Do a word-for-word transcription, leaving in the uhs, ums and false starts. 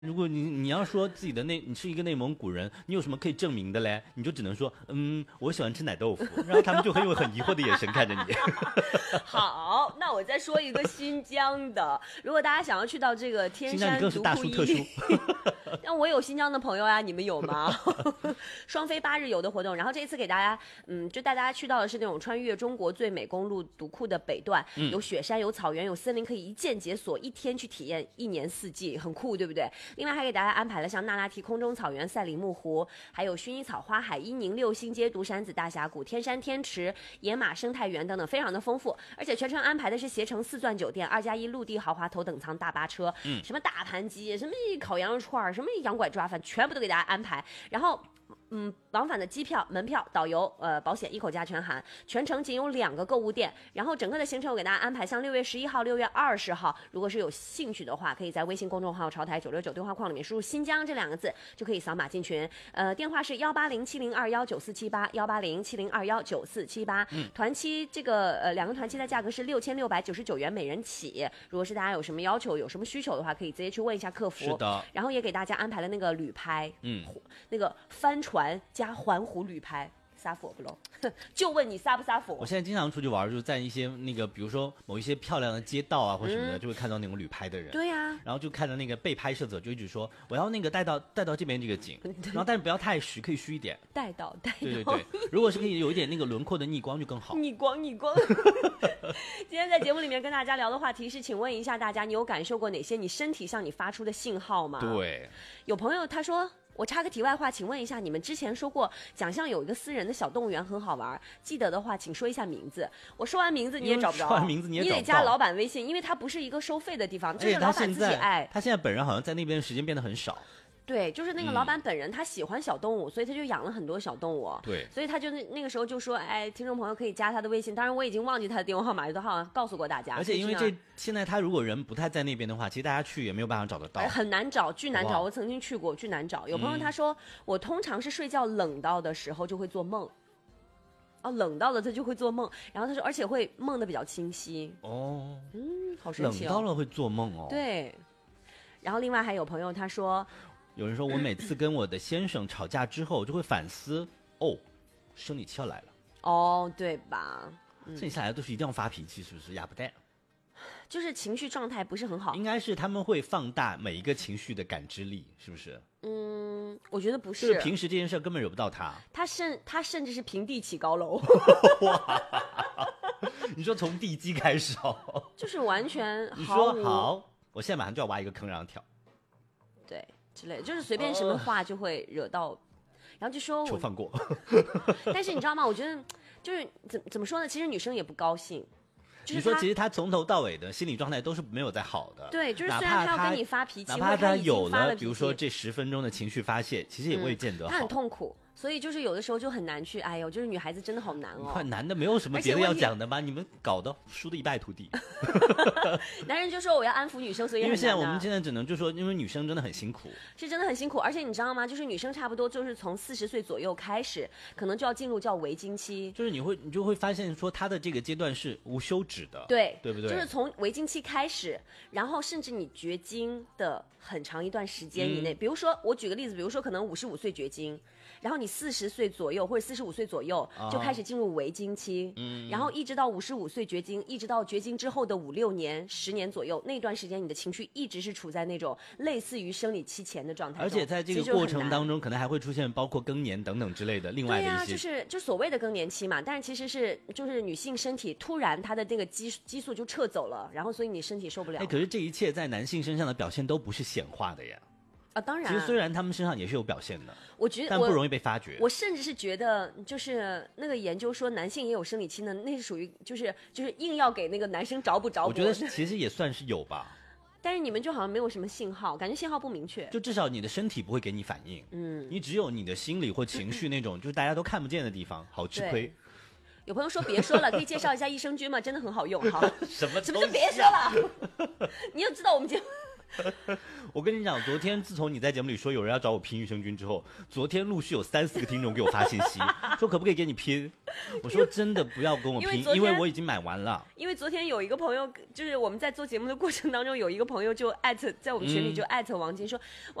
如果你你要说自己的内，你是一个内蒙古人，你有什么可以证明的嘞？你就只能说，嗯，我喜欢吃奶豆腐，然后他们就会用很疑惑的眼神看着你。 好，那我再说一个新疆的，如果大家想要去到这个天山独库伊，那我有新疆的朋友呀，你们有吗？双飞八日游的活动，然后这一次给大家，嗯，就带大家去到的是那种穿越中国最美公路独库的北段，嗯、有雪山，有草原，有森林，可以一键解锁，一天去体验一年四季，很酷，对不对？另外还给大家安排了像那拉提空中草原、赛里木湖，还有薰衣草花海、伊宁六星街、独山子大峡谷、天山天池、野马生态园等等，非常的丰富。而且全程安排的是携程四钻酒店、二加一陆地豪华头等舱大巴车，嗯，什么大盘鸡、什么烤羊肉串、什么羊拐抓饭，全部都给大家安排。然后。嗯，往返的机票、门票、导游、呃保险一口价全含，全程仅有两个购物店。然后整个的行程我给大家安排，像六月十一号、六月二十号，如果是有兴趣的话，可以在微信公众号潮台九六九对话框里面输入新疆这两个字，就可以扫码进群。呃，电话是幺八零七零二幺九四七八，幺八零七零二幺九四七八。团期这个呃两个团期的价格是六千六百九十九元每人起。如果是大家有什么要求、有什么需求的话，可以直接去问一下客服。 是的。 然后也给大家安排了那个旅拍，嗯，那个帆船。加环湖旅拍，撒火不喽？就问你撒不撒火？ 我现在经常出去玩，就是在一些那个，比如说某一些漂亮的街道啊或什么的，嗯、就会看到那种旅拍的人。 对呀、啊。 然后就看到那个被拍摄者就一直说，我要那个带到带到这边这个景，然后但是不要太虚，可以虚一点。 带到带到。 对对对，如果是可以有一点那个轮廓的逆光就更好。 逆光逆光。今天在节目里面跟大家聊的话题是，请问一下大家，你有感受过哪些你身体向你发出的信号吗？ 对。 有朋友他说。我插个题外话，请问一下，你们之前说过奖项有一个私人的小动物园很好玩，记得的话请说一下名字。我说完名字你也找不着， 说完名字你也找不到， 你得加老板微信，因为它不是一个收费的地方，就是老板自己爱。 他现在本人好像在那边的时间变得很少。 对，就是那个老板本人，他喜欢小动物，嗯、所以他就养了很多小动物。 对， 所以他就那个时候就说，哎，听众朋友可以加他的微信。当然我已经忘记他的电话号码，都好像告诉过大家。 而且因为这现在他如果人不太在那边的话，其实大家去也没有办法找得到， 很难找，巨难找。我曾经去过，巨难找。有朋友他说，嗯、我通常是睡觉冷到的时候就会做梦。哦，冷到了他就会做梦，然后他说，而且会梦得比较清晰。 哦， 嗯，好神奇哦。 冷到了会做梦哦。 对。然后另外还有朋友他说。 有人说，我每次跟我的先生吵架之后，就会反思，哦，生理期要来了。 哦，对吧？ 嗯、剩下来都是一定要发脾气，是不是？哑不带。 就是情绪状态不是很好。 应该是他们会放大每一个情绪的感知力，是不是？ 嗯，我觉得不是。 就是平时这件事根本惹不到他。 他甚他甚至是平地起高楼。 哇！你说从地基开始哦。 就是完全毫无。 你说好，我现在马上就要挖一个坑让他跳。 对。之类的，就是随便什么话就会惹到，呃、然后就说求放过。 但是你知道吗？我觉得就是怎怎么说呢？其实女生也不高兴。就是、 你说，其实她从头到尾的心理状态都是没有在好的。 对，就是虽然她要跟你发脾气， 哪怕她有了， 比如说这十分钟的情绪发泄，其实也未见得好。 她、嗯、很痛苦。所以就是有的时候就很难去，哎呦，就是女孩子真的好难哦。 男的没有什么别的要讲的吗？你们搞得输得一败涂地。 男人就说我要安抚女生，所以因为现在我们现在只能就说，因为女生真的很辛苦， 是真的很辛苦。而且你知道吗？就是女生差不多就是从四十岁左右开始，可能就要进入叫围经期， 就是你会你就会发现说她的这个阶段是无休止的， 对对不对？ 就是从围经期开始，然后甚至你绝经的很长一段时间以内，嗯、比如说我举个例子，比如说可能五十五岁绝经。然后你四十岁左右或者四十五岁左右就开始进入围经期，嗯，然后一直到五十五岁绝经，一直到绝经之后的五六年、十年左右，那段时间你的情绪一直是处在那种类似于生理期前的状态中， 而且在这个过程当中，可能还会出现包括更年等等之类的另外的一些， 对啊，就是就所谓的更年期嘛，但是其实是就是女性身体突然她的那个激激素就撤走了，然后所以你身体受不了。 哎，可是这一切在男性身上的表现都不是显化的呀。 啊，当然。 其实虽然他们身上也是有表现的， 我觉得但不容易被发觉。 我, 我甚至是觉得，就是那个研究说男性也有生理期呢，那是属于就是就是硬要给那个男生找补找补。 我觉得其实也算是有吧。 但是你们就好像没有什么信号，感觉信号不明确。 就至少你的身体不会给你反应，嗯，你只有你的心理或情绪那种，就是大家都看不见的地方，好吃亏。 有朋友说别说了，可以介绍一下益生菌吗？真的很好用。好， 什么？ 什么就别说了。你就知道我们节目。 我跟你讲，昨天自从你在节目里说有人要找我拼益生菌之后，昨天陆续有三四个听众给我发信息，说可不可以给你拼？我说真的不要跟我拼，因为, 因为我已经买完了。 因为昨天有一个朋友，就是我们在做节目的过程当中，有一个朋友就艾特在我们群里就艾特王晶说。